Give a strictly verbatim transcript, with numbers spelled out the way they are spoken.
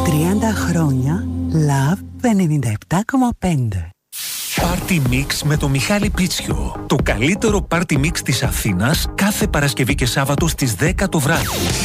τριάντα χρόνια Love ενενήντα επτά κόμμα πέντε. Party Mix με το Μιχάλη Πίτσιο. Το καλύτερο Party Mix της Αθήνας κάθε Παρασκευή και Σάββατο στις δέκα το βράδυ.